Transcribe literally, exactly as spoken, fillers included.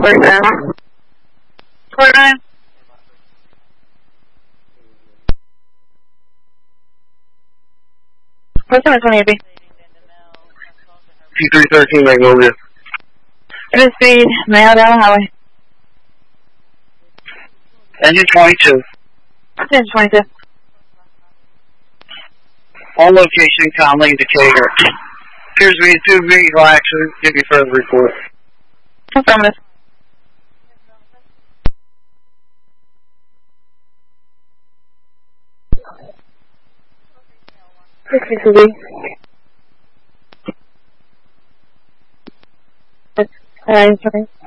forty-nine. forty-nine. What's on twenty eighty? T three thirteen Magnolia. It is speed, Mayo down the highway. Engine twenty-two. Engine twenty-two. On location, Conley, Decatur. Appears to be a two vehicle accident. Give you further report. Affirmative. sixty-two B. Alright, sorry.